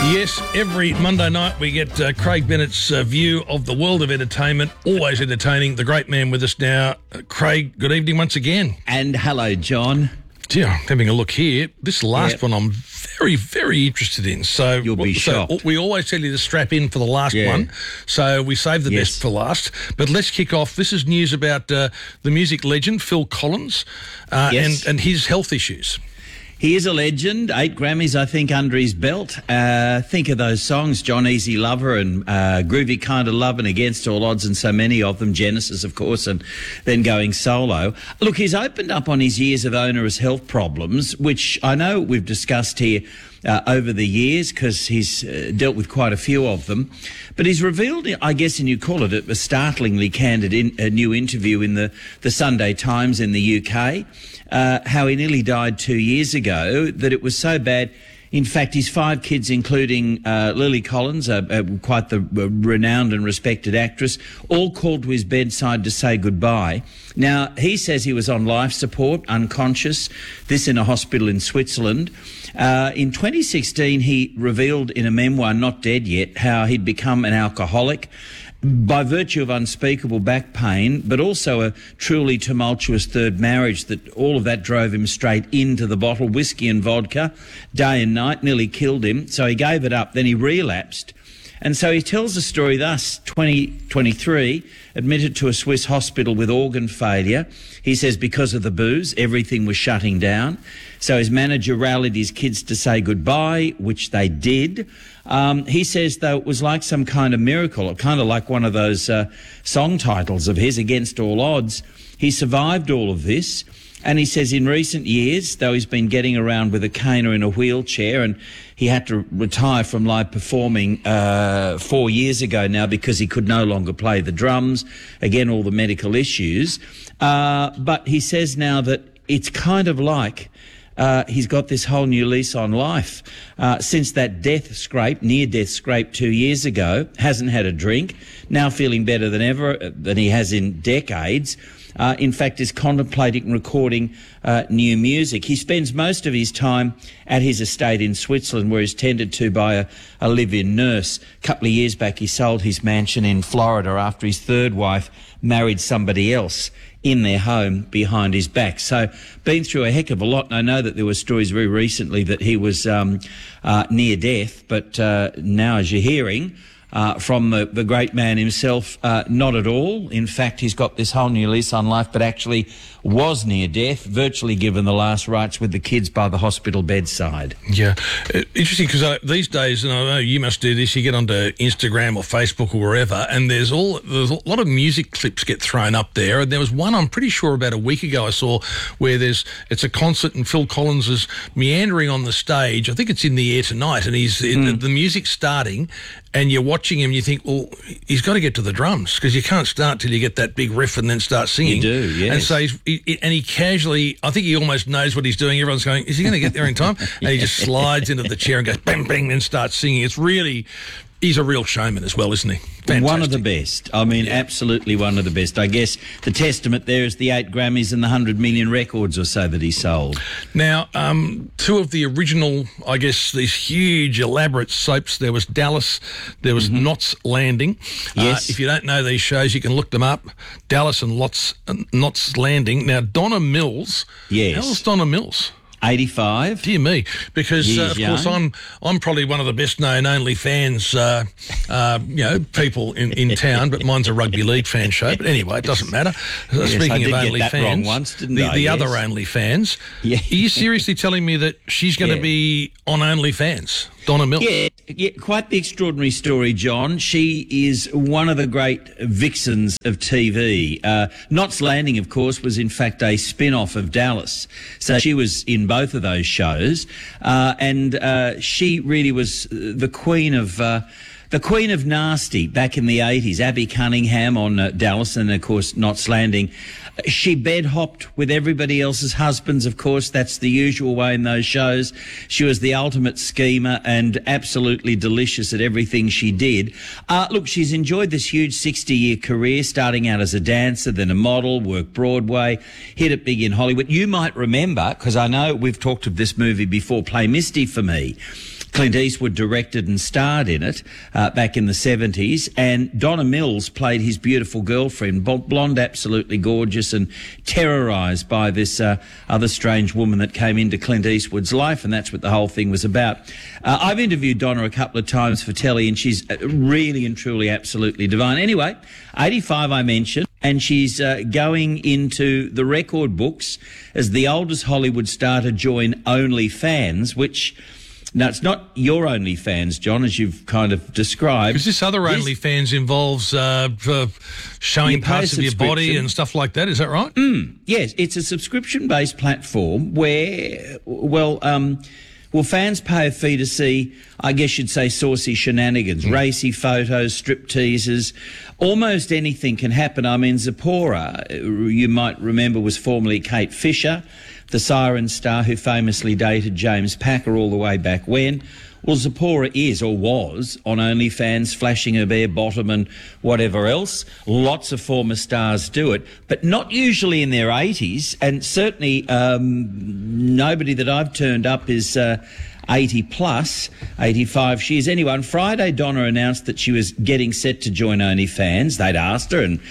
Yes, every Monday night we get Craig Bennett's view of the world of entertainment, always entertaining. The great man with us now. Craig, good evening once again. And hello, John. Gee, I'm having a look here. This last one I'm very, very interested in. So You'll be shocked. We always tell you to strap in for the last one, so we save the best for last. But let's kick off. This is news about the music legend, Phil Collins, and his health issues. He is a legend. 8 Grammys, I think, under his belt. Think of those songs, John, Easy Lover and Groovy Kind of Love and Against All Odds, and so many of them, Genesis, of course, and then going solo. Look, he's opened up on his years of onerous health problems, which I know we've discussed here over the years because he's dealt with quite a few of them. But he's revealed, I guess, and you call it a startlingly candid new interview in the Sunday Times in the UK, how he nearly died 2 years ago, that it was so bad. In fact, his 5 kids, including Lily Collins, quite the renowned and respected actress, all called to his bedside to say goodbye. Now, he says he was on life support, unconscious, this in a hospital in Switzerland. In 2016, he revealed in a memoir, Not Dead Yet, how he'd become an alcoholic by virtue of unspeakable back pain, but also a truly tumultuous third marriage, that all of that drove him straight into the bottle, whiskey and vodka, day and night, nearly killed him. So he gave it up, then he relapsed. And so he tells the story thus, 2023, admitted to a Swiss hospital with organ failure. He says because of the booze, everything was shutting down. So his manager rallied his kids to say goodbye, which they did. He says, though, it was like some kind of miracle, kind of like one of those song titles of his, Against All Odds. He survived all of this. And he says in recent years, though he's been getting around with a cane or in a wheelchair, and he had to retire from live performing 4 years ago now because he could no longer play the drums. Again, all the medical issues. But he says now that it's kind of like he's got this whole new lease on life. Since that near-death scrape 2 years ago, hasn't had a drink, now feeling better than ever, than he has in decades. In fact, is contemplating recording new music. He spends most of his time at his estate in Switzerland, where he's tended to by a live-in nurse. A couple of years back, he sold his mansion in Florida after his third wife married somebody else in their home behind his back. So, been through a heck of a lot. And I know that there were stories very recently that he was near death, but now, as you're hearing from the great man himself, not at all. In fact, he's got this whole new lease on life, but actually was near death, virtually given the last rites with the kids by the hospital bedside. Yeah. Interesting, because these days, and I know you must do this, you get onto Instagram or Facebook or wherever, and there's a lot of music clips get thrown up there. And there was one, I'm pretty sure about a week ago I saw, where it's a concert and Phil Collins is meandering on the stage. I think it's in the air tonight, and the music's starting, and you're watching him, you think, well, he's got to get to the drums, because you can't start till you get that big riff and then start singing. You do, yes. And so he casually, I think he almost knows what he's doing. Everyone's going, is he going to get there in time? And he just slides into the chair and goes bang, bang, and starts singing. It's really, he's a real showman as well, isn't he? Fantastic. One of the best. I mean, absolutely one of the best. I guess the testament there is the 8 Grammys and the 100 million records or so that he sold. Now, 2 of the original, I guess, these huge, elaborate soaps, there was Dallas, there was Knots Landing. Yes. If you don't know these shows, you can look them up. Dallas and Knots Landing. Now, Donna Mills. Yes. How's Donna Mills? 85. Dear me, because of young. course I'm probably one of the best known OnlyFans people in town, but mine's a rugby league fan show. But anyway, it doesn't matter. Yes, Speaking I did of get that wrong OnlyFans, once, didn't I? the other OnlyFans, are you seriously telling me that she's going to be on OnlyFans? Donna Mills. Yeah, quite the extraordinary story, John. She is one of the great vixens of TV. Knots Landing, of course, was in fact a spin-off of Dallas. So she was in both of those shows. And she really was the queen of nasty back in the 80s. Abby Cunningham on Dallas and, of course, Knots Landing. She bed hopped with everybody else's husbands, of course. That's the usual way in those shows. She was the ultimate schemer and absolutely delicious at everything she did. Look, she's enjoyed this huge 60-year career, starting out as a dancer, then a model, worked Broadway, hit it big in Hollywood. You might remember, because I know we've talked of this movie before, Play Misty for Me. Clint Eastwood directed and starred in it back in the 70s, and Donna Mills played his beautiful girlfriend, blonde, absolutely gorgeous, and terrorised by this other strange woman that came into Clint Eastwood's life, and that's what the whole thing was about. I've interviewed Donna a couple of times for telly, and she's really and truly absolutely divine. Anyway, 85 I mentioned, and she's going into the record books as the oldest Hollywood star to join OnlyFans, which... Now, it's not your OnlyFans, John, as you've kind of described. Because this other OnlyFans involves showing parts of your body and stuff like that. Is that right? Yes, it's a subscription-based platform where, fans pay a fee to see, I guess you'd say, saucy shenanigans, racy photos, strip teasers. Almost anything can happen. I mean, Zipporah, you might remember, was formerly Kate Fisher, the Siren star who famously dated James Packer all the way back when. Well, Zipporah is, or was, on OnlyFans, flashing her bare bottom and whatever else. Lots of former stars do it, but not usually in their 80s, and certainly nobody that I've turned up is 80 plus, 85 she is. Anyway, on Friday, Donna announced that she was getting set to join OnlyFans. They'd asked her, and,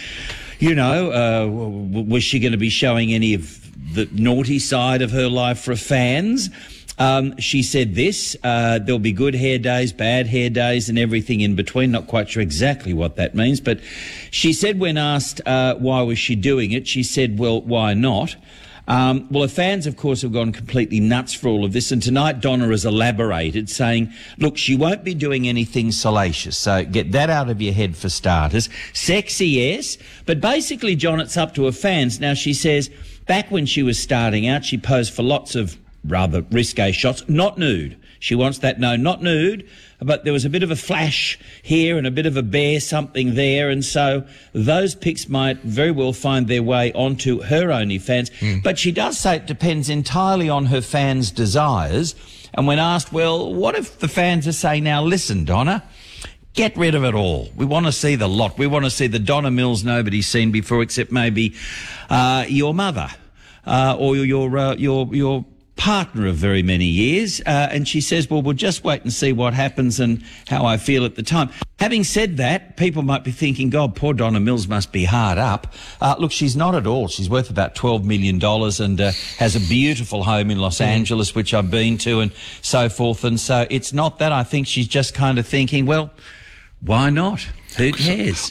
was she going to be showing any of the naughty side of her life for fans? She said this, there'll be good hair days, bad hair days, and everything in between. Not quite sure exactly what that means, but she said when asked why was she doing it, she said, well, why not? Her fans, of course, have gone completely nuts for all of this, and tonight Donna has elaborated, saying, look, she won't be doing anything salacious, so get that out of your head for starters. Sexy, yes, but basically, John, it's up to her fans. Now, she says, back when she was starting out, she posed for lots of rather risque shots, not nude. She wants that, no, not nude, but there was a bit of a flash here and a bit of a bare something there, and so those pics might very well find their way onto her OnlyFans. But she does say it depends entirely on her fans' desires, and when asked, well, what if the fans are saying, now listen, Donna, get rid of it all. We want to see the lot. We want to see the Donna Mills nobody's seen before, except maybe your mother or your partner of very many years. And she says, well, we'll just wait and see what happens and how I feel at the time. Having said that, people might be thinking, God, poor Donna Mills must be hard up. Look, she's not at all. She's worth about $12 million and has a beautiful home in Los Angeles, which I've been to, and so forth. And so it's not that. I think she's just kind of thinking, well, why not? Who cares?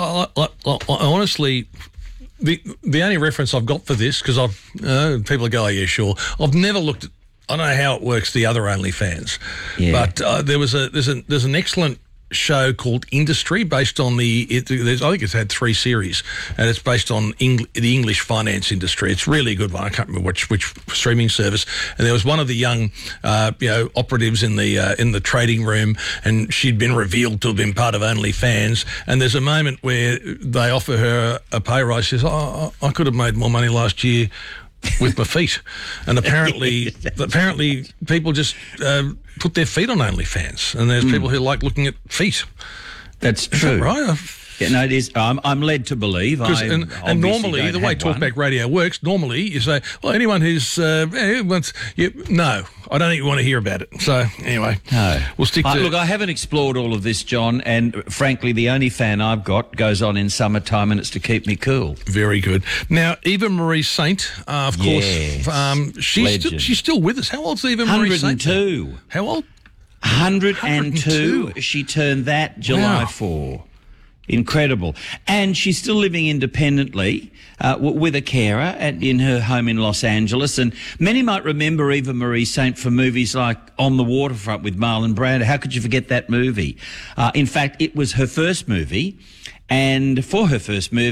Honestly, the only reference I've got for this, because people go, oh, yeah, sure. I've never looked at, I don't know how it works, the other OnlyFans. Yeah. But there's an excellent show called Industry based on I think it's had 3 series, and it's based on the English finance industry. It's really a good one. I can't remember which streaming service. And there was one of the young operatives in the trading room, and she'd been revealed to have been part of OnlyFans, and there's a moment where they offer her a pay rise. She says, I could have made more money last year with my feet. And apparently people just put their feet on OnlyFans, and there's people who like looking at feet. That's true. Is that right? Yeah, no, it is. I'm led to believe. And normally, the way Talkback Radio works, normally you say, well, anyone who's wants, no, I don't even want to hear about it. So anyway, no. We'll stick to... Look, I haven't explored all of this, John, and frankly, the only fan I've got goes on in summertime, and it's to keep me cool. Very good. Now, Eva Marie Saint, of course, she's still with us. How old's Eva Marie Saint? 102. How old? 102. She turned that July 4. Incredible. And she's still living independently with a carer in her home in Los Angeles. And many might remember Eva Marie Saint for movies like On the Waterfront with Marlon Brando. How could you forget that movie? In fact, it was her first movie. And for her first movie,